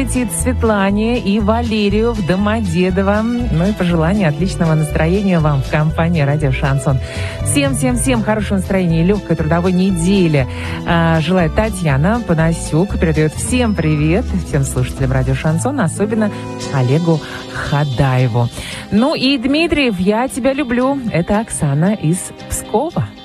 летит Светлане и Валерию в Домодедово. Ну и пожелание отличного настроения вам в компании «Радио Шансон». Всем хорошего настроения и легкой трудовой недели желает Татьяна Панасюк. Передает всем привет, всем слушателям «Радио Шансон», особенно Олегу Хадаеву. Ну и, Дмитриев, я тебя люблю. Это Оксана из Пскова.